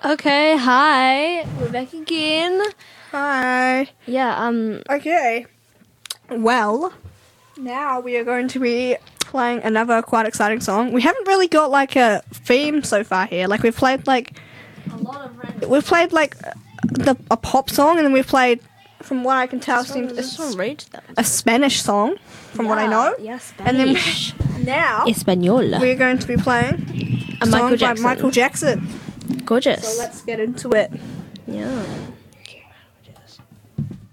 Okay, hi. We're back again. Hi. Yeah, Okay. Well, now we are going to be playing another quite exciting song. We haven't really got like a theme so far here. Like we've played like a lot of random. we've played like a pop song, and then we've played, from what I can tell, a Spanish song, from what I know. Yeah, And then Spanish. now Espanol. we're going to be playing A song Michael Jackson. by Michael Jackson. Gorgeous. So let's get into it. Yeah.